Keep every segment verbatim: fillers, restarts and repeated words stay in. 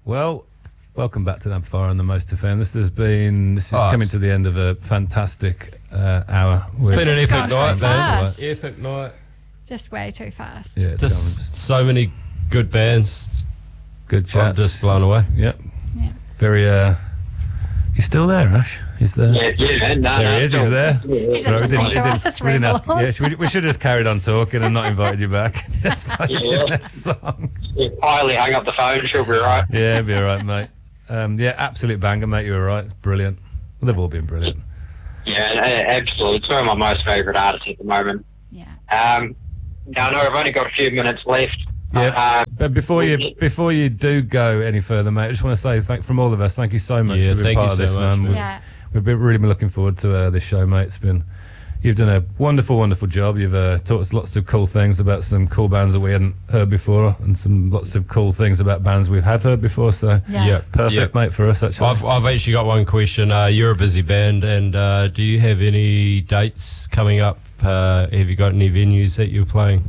Well, welcome back to the Amplifier on the Most F M. This has been, this is oh, coming to the end of a fantastic uh, hour. It's been an epic night, man. Epic night. Just way too fast. Yeah, just gone. So many good bands. Good chats. I'm just blown away. Yep. Yeah. Very, uh, you still there, Ash? He's there. Yeah, yeah, no, there no, he is, no. he's there. He's Right, just we listening to didn't- us we didn't ramble ask- on. yeah, should we, we should have just carried on talking and not invited you back. Let's play Yeah. the next song. Yeah, quietly hung up the phone, she'll be right. Yeah, it'll be all right, mate. Um, yeah, absolute banger, mate. You were right. It's brilliant. Well, they've all been brilliant. Yeah, a- absolutely. Two of my most favourite artists at the moment. Yeah. Um, now, I know I've only got a few minutes left. Yeah. Uh, But before you before you do go any further, mate, I just want to say thank from all of us, thank you so much Yeah, for being thank part you of so this, much, man. man. We've, Yeah. we've been really been looking forward to uh, this show, mate. It's been you've done a wonderful, wonderful job. You've uh, taught us lots of cool things about some cool bands that we hadn't heard before, and some lots of cool things about bands we have heard before. So Yeah. Yeah. perfect, Yeah. mate, for us actually. I've, I've actually got one question. Uh, you're a busy band, and uh, do you have any dates coming up? Uh, have you got any venues that you're playing?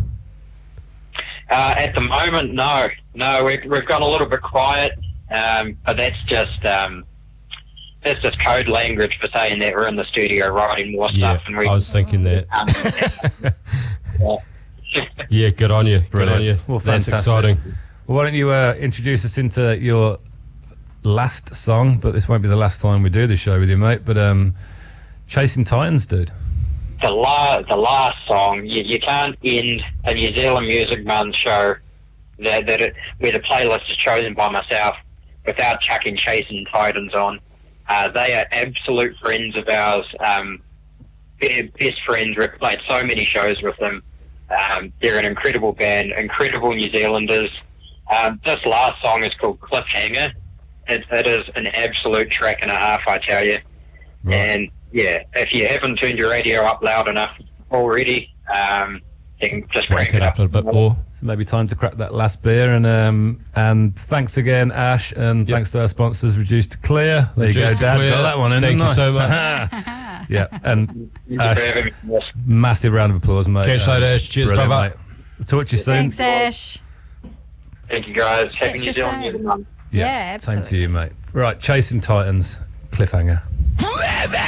uh, at the moment, no. No, we've, we've gone a little bit quiet, um, but that's just um, that's just code language for saying that we're in the studio writing more Yeah, stuff. And we, I was thinking that. um, yeah. Yeah, good on you. Good Brilliant. on you. Well, That's fantastic. exciting. Well, why don't you uh, introduce us into your last song? But this won't be the last time we do this show with you, mate. But um, Chasing Titans, dude. the la- the last song, you, you can't end a New Zealand Music Month show that, that it, where the playlist is chosen by myself without chucking Chasing Titans on. Uh, they are absolute friends of ours, um, be- best friends. We've played so many shows with them. Um, they're an incredible band, incredible New Zealanders. Um, this last song is called Cliffhanger. It, it is an absolute track and a half, I tell you. Right. And yeah, if you haven't turned your radio up loud enough already, um, you can just Break it up a little bit more. So maybe time to crack that last beer. And um, and thanks again, Ash, and Yep. thanks to our sponsors, Reduced to Clear. There you Reduced to go, Dad. Clear. Got that one in, Thank didn't you I? so much. Yeah, and Thank you Ash, for having me. Yes. massive round of applause, mate. Catch you later, Ash. Cheers, brilliant, brother. mate. We'll talk to you soon. Thanks, Ash. Thank you, guys. Happy Catch New you Zealand soon. Music Month. Yeah, Same to absolutely. you, mate. Right, Chasing Titans, Cliffhanger.